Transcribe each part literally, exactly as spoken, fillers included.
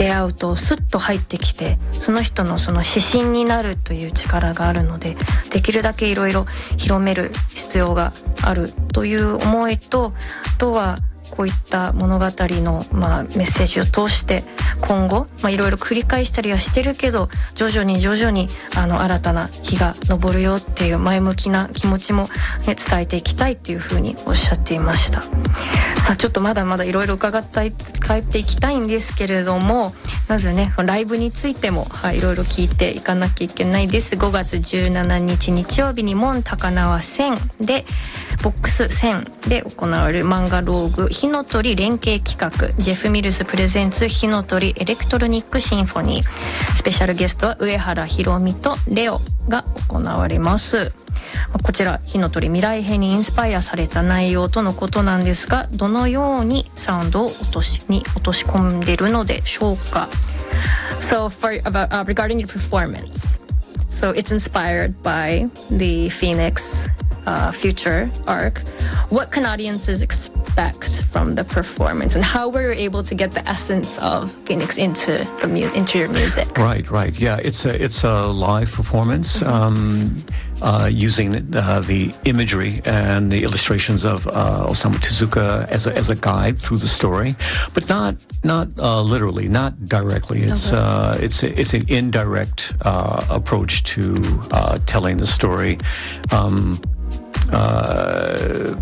出会うとスッと入ってきて、その人のその指針になるという力があるので、できるだけいろいろ広める必要があるという思いと、あとはこういった物語の、まあ、メッセージを通して今後、まあ、いろいろ繰り返したりはしてるけど、徐々に徐々にあの新たな日が昇るよっていう前向きな気持ちも、ね、伝えていきたいというふうにおっしゃっていました。さあちょっとまだまだいろいろ伺って帰っていきたいんですけれども、まずねライブについても、はい、いろいろ聞いていかなきゃいけないです。ごがつじゅうしちにち日曜日に門高輪線でボックス線で行われる漫画ローグ火の鳥連携企画、ジェフ・ミルスプレゼンツ火の鳥エレクトロニックシンフォニー、スペシャルゲストは上原ひろみとレオが行われます。こちら火の鳥未来編にインスパイアされた内容とのことなんですが、どのようにサウンドを落としに落とし込んでいるのでしょうか。 So for about uh, regarding your performance, so it's inspired by the Phoenix uh, Future arc. What can audiences expect from the performance, and how were you able to get the essence of Phoenix into the mu- into your music? Right, right. Yeah, it's a it's a live performance. Mm-hmm. Um, Uh, using uh, the imagery and the illustrations of uh, Osamu Tezuka as a, as a guide through the story, but not not uh, literally, not directly. It's okay. uh, it's it's an indirect uh, approach to uh, telling the story. Um, uh,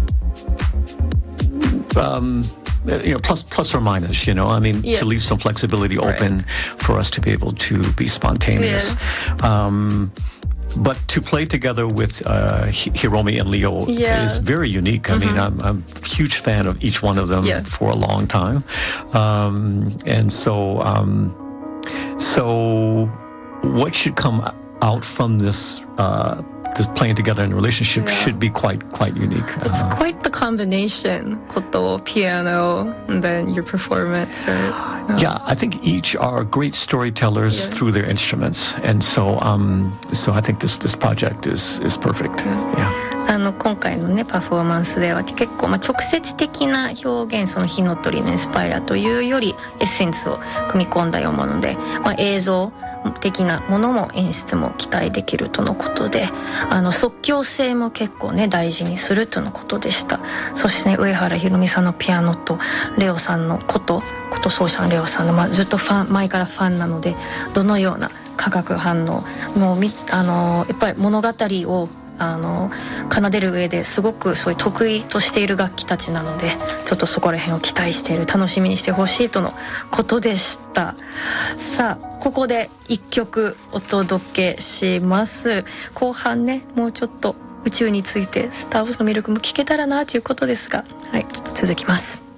um, you know, plus plus or minus, you know, I mean, yeah. to leave some flexibility open right. for us to be able to be spontaneous. Yeah. Um, But to play together with uh, Hiromi and Leo yeah. is very unique. I mm-hmm. mean, I'm, I'm a huge fan of each one of them yeah. for a long time. Um, and so, um, so what should come out from this uh, this playing together in a relationship yeah. should be quite quite unique. It's uh, quite the combination, koto, piano, and then your performance, right? Yeah, yeah I think each are great storytellers yeah. through their instruments, and so um, so I think this this project is is perfect. Yeah. yeah. あの今回のねパフォーマンスでは結構、まあ、直接的な表現、その火の鳥のインスパイアというよりエッセンスを組み込んだようなもので、まあ、映像的なものも演出も期待できるとのことで、あの即興性も結構ね大事にするとのことでした。そしてね上原ひろみさんのピアノとレオさんのことこと奏者のレオさんの、まあ、ずっとファン前からファンなので、どのような化学反応もうみあのやっぱり物語をあの奏でる上ですごくそういう得意としている楽器たちなので、ちょっとそこら辺を期待している、楽しみにしてほしいとのことでした。さあここで一曲お届けします。後半ねもうちょっと宇宙についてスター・ウォーズの魅力も聞けたらなということですが、はい、ちょっと続きます。